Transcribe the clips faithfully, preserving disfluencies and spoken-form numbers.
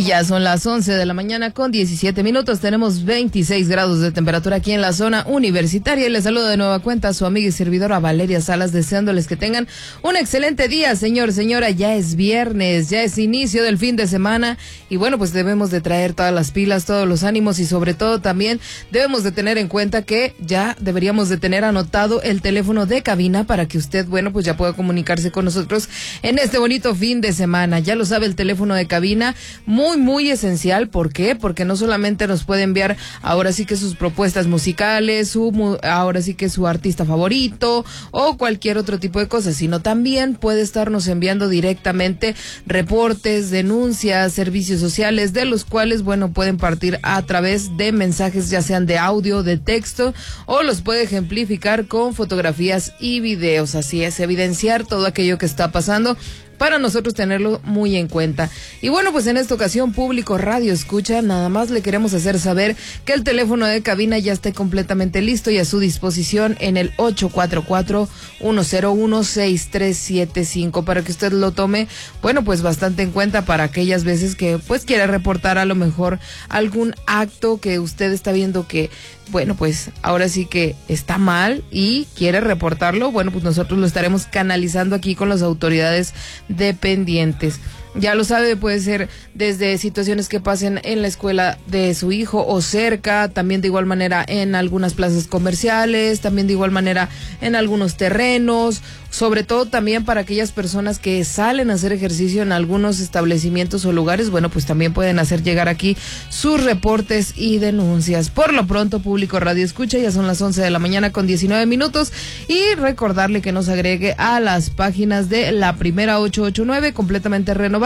Y ya son las once de la mañana con diecisiete minutos. Tenemos veintiséis grados de temperatura aquí en la zona universitaria. Y les saludo de nueva cuenta a su amiga y servidora Valeria Salas, deseándoles que tengan un excelente día, señor, señora. Ya es viernes, ya es inicio del fin de semana. Y bueno, pues debemos de traer todas las pilas, todos los ánimos y sobre todo también debemos de tener en cuenta que ya deberíamos de tener anotado el teléfono de cabina para que usted, bueno, pues ya pueda comunicarse con nosotros en este bonito fin de semana. Ya lo sabe, el teléfono de cabina, muy, muy esencial. ¿Por qué? Porque no solamente nos puede enviar ahora sí que sus propuestas musicales, su ahora sí que su artista favorito o cualquier otro tipo de cosas, sino también puede estarnos enviando directamente reportes, denuncias, servicios sociales, de los cuales, bueno, pueden partir a través de mensajes, ya sean de audio, de texto, o los puede ejemplificar con fotografías y videos. Así es, evidenciar todo aquello que está pasando para nosotros tenerlo muy en cuenta. Y bueno, pues en esta ocasión, público Radio Escucha, nada más le queremos hacer saber que el teléfono de cabina ya está completamente listo y a su disposición en el ocho cuatro cuatro, uno cero uno, seis tres siete cinco para que usted lo tome, bueno, pues bastante en cuenta para aquellas veces que pues quiera reportar a lo mejor algún acto que usted está viendo que, bueno, pues ahora sí que está mal y quiere reportarlo. Bueno, pues nosotros lo estaremos canalizando aquí con las autoridades dependientes. Ya lo sabe, puede ser desde situaciones que pasen en la escuela de su hijo o cerca, también de igual manera en algunas plazas comerciales, también de igual manera en algunos terrenos, sobre todo también para aquellas personas que salen a hacer ejercicio en algunos establecimientos o lugares. Bueno, pues también pueden hacer llegar aquí sus reportes y denuncias. Por lo pronto, público Radio Escucha, ya son las once de la mañana con diecinueve minutos y recordarle que nos agregue a las páginas de La Primera ocho ocho nueve, completamente renovadas.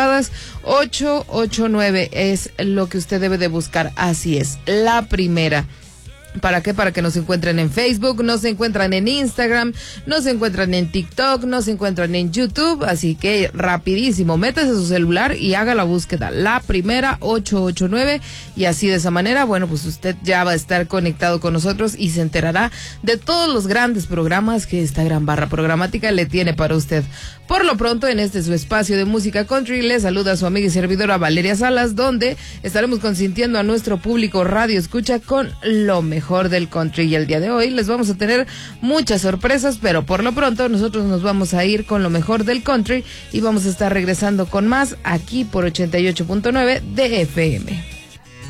ocho ocho nueve es lo que usted debe de buscar. Así es, La Primera. ¿Para qué? Para que nos encuentren en Facebook, nos encuentran en Instagram, nos encuentran en TikTok, nos encuentran en YouTube. Así que rapidísimo, métase a su celular y haga la búsqueda La Primera ocho ocho nueve, y así de esa manera, bueno, pues usted ya va a estar conectado con nosotros y se enterará de todos los grandes programas que esta gran barra programática le tiene para usted. Por lo pronto, en este su espacio de música country, le saluda a su amiga y servidora Valeria Salas, donde estaremos consintiendo a nuestro público Radio Escucha con lo mejor del country. Y el día de hoy les vamos a tener muchas sorpresas, pero por lo pronto nosotros nos vamos a ir con lo mejor del country y vamos a estar regresando con más aquí por ochenta y ocho punto nueve de F M.